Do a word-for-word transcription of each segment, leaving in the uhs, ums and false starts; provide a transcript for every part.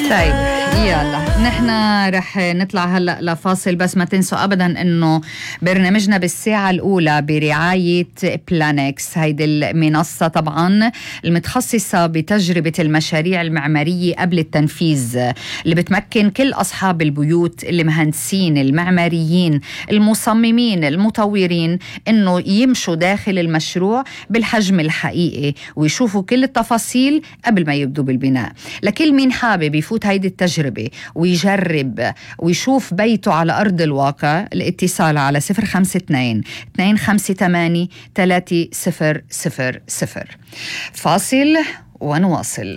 طيب يلا نحن رح نطلع هلأ لفاصل، بس ما تنسوا أبدا أنه برنامجنا بالساعة الأولى برعاية بلانكس، هيدي المنصة طبعا المتخصصة بتجربة المشاريع المعمارية قبل التنفيذ، اللي بتمكن كل أصحاب البيوت المهندسين المعماريين المصممين المطورين أنه يمشوا داخل المشروع بالحجم الحقيقي ويشوفوا كل التفاصيل قبل ما يبدوا بالبناء. لكل مين حابب يفوت هيدي التجربة ويجرب ويشوف بيته على أرض الواقع، الاتصال على صفر خمسة اثنين اثنين خمسة ثمانية ثلاثة صفر صفر صفر. فاصل ونواصل.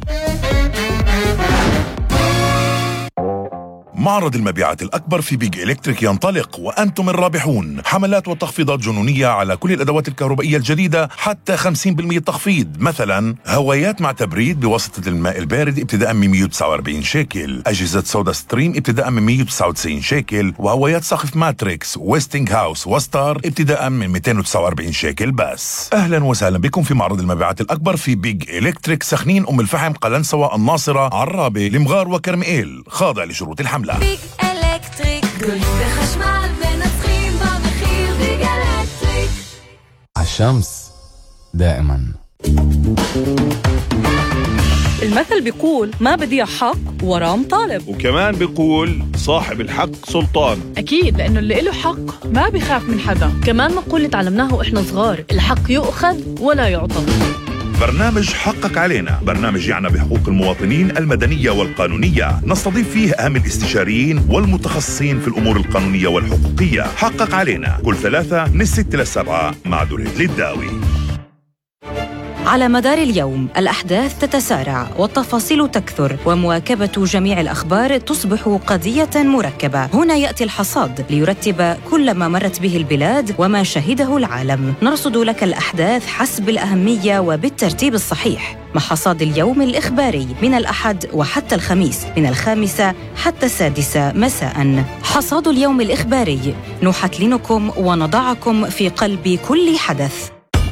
معرض المبيعات الأكبر في بيج إلكتريك ينطلق وأنتم الرابحون. حملات وتخفيضات جنونية على كل الأدوات الكهربائية الجديدة، حتى خمسين بالمئة تخفيض. مثلا هوايات مع تبريد بواسطة الماء البارد ابتداء من مئة وتسعة وأربعين شيكل، أجهزة سودا ستريم ابتداء من مئة وتسعة وتسعين شيكل، وهوايات سقف ماتريكس ويستنج هاوس وستار ابتداء من مئتين وتسعة وأربعين شيكل بس. أهلا وسهلا بكم في معرض المبيعات الأكبر في بيج إلكتريك، سخنين، أم الفحم، قلنسوة، الناصرة، عرابة، المغار وكرميل، خاضع لشروط الحملة. بيج إلكتريك كل خشمال بنسخين بمخير. بيج إلكتريك عالشمس دائما. المثل بيقول ما بدي حق وراه مطالب، وكمان بيقول صاحب الحق سلطان. أكيد، لأنه اللي له حق ما بيخاف من حدا. كمان مقولة تعلمناه وإحنا صغار، الحق يؤخذ ولا يعطى. برنامج حقق علينا، برنامج يعنى بحقوق المواطنين المدنية والقانونية، نستضيف فيه أهم الاستشاريين والمتخصصين في الأمور القانونية والحقوقية. حقق علينا كل ثلاثة من الستة للسبعة مع دريد للداوي. على مدار اليوم الأحداث تتسارع والتفاصيل تكثر، ومواكبة جميع الأخبار تصبح قضية مركبة. هنا يأتي الحصاد ليرتب كل ما مرت به البلاد وما شهده العالم. نرصد لك الأحداث حسب الأهمية وبالترتيب الصحيح، مع حصاد اليوم الإخباري من الأحد وحتى الخميس من الخامسة حتى السادسة مساء. حصاد اليوم الإخباري نحتلنكم ونضعكم في قلب كل حدث.